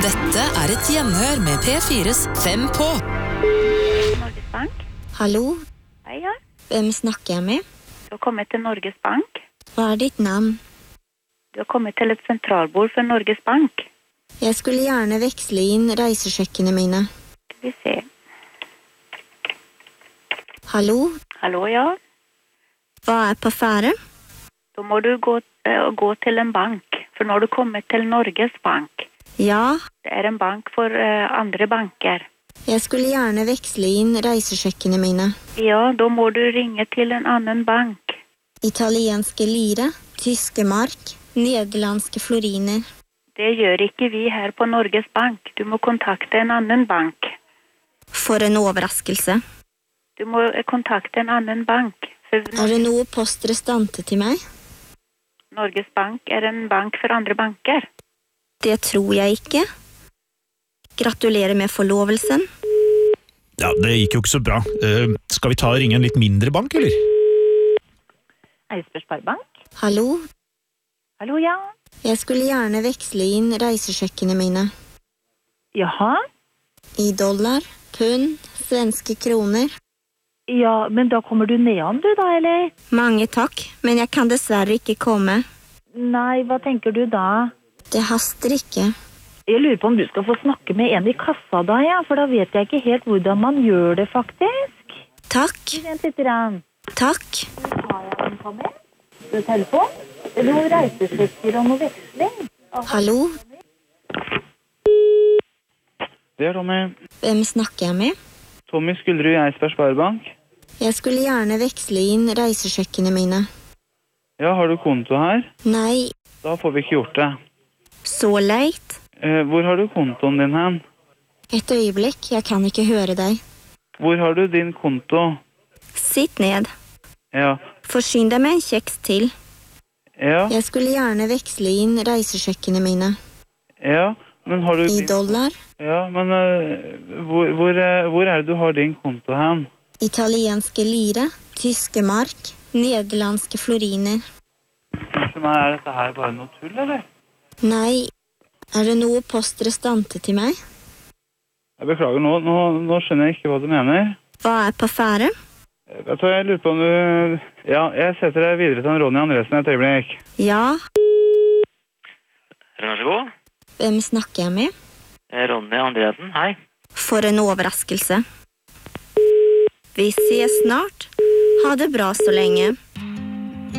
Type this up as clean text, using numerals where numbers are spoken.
Dette et gjenhør med P4's 5 på. Norges Bank. Hallo, Hei, ja. hvem snakker jeg med? Du har kommet til Norges Bank. Hva ditt navn? Du har kommet til et sentralbord for Norges Bank. Jeg skulle gjerne veksle inn reisesjekkene mine. Skal vi se. Hallo, Hallo, ja. hva på ferde? Da må du gå til en bank, for nå har du kommet til Norges Bank. Ja, Det en bank for andre banker. jeg skulle gjerne veksle inn reisesjekkene mine. Ja, da må du ringe til en annen bank. Italienske lire, tyske mark, nederlandske floriner. Det gjør ikke vi her på Norges Bank. Du må kontakte en annen bank. For en overraskelse. Du må kontakte en annen bank. For Det noe postrestante til meg? Norges Bank en bank for andre banker. Det tror jeg ikke. Gratulerer med forlovelsen. Ja, det gikk jo ikke så bra. Skal vi ta og ringe en litt mindre bank, eller? Eidsberg Sparebank. Hallo, Hallo, ja. jeg skulle gjerne veksle inn reisesjekkene mine. Jaha. I dollar, pund, svenske kroner. Ja, men da kommer du nedan du da, eller? Mange takk, men jeg kan dessverre ikke komme. Nei, hva tenker du da? Det haster ikke. Jeg lurer på om du skal få snakke med en i kassa da, ja, for da vet jeg ikke helt hvordan man gjør det faktisk. Takk, Vent litt grann. takk. Har jeg den på meg? Du telefon? Det noen reisesjekker og noe veksling. Hallo, Det Tommy. hvem snakker jeg med? Tommy Skullerud i Eidsberg Sparebank. Jeg skulle gjerne veksle inn reisesjekkene mine. Ja, har du konto her? Nei, Da får vi ikke gjort det. så leit. Hvor har du kontoen din hen? Et øyeblikk, jeg kan ikke høre deg. Hvor har du din konto? Sitt ned. Ja, Forsyn deg med en kjeks til. ja, Jeg skulle gjerne veksle inn reisesjekkene mine. ja. Men har du I dollar, Ja, men hvor det du har din konto hen? italienske lire, tyske mark, nederlandske floriner. For meg dette her bare noe tull, eller? Nei, det noe postrestante til meg? Jeg beklager, nå skjønner jeg ikke hva du mener. Hva på ferde? Vet du, jeg lurer på om du... Ja, jeg setter deg videre til Ronny Andresen et øyeblikk. Ja, Vær så god. hvem snakker jeg med? Ronny Andresen, hei. For en overraskelse. Vi ses snart. Ha det bra så lenge.